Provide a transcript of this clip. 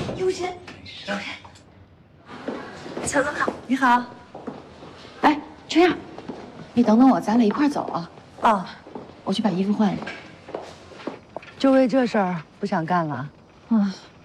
有人，有人。乔总好， 你好。哎，这样，你等等我，咱俩一块走啊。 哦， 我去把衣服换了。就为这事儿不想干了？ 啊，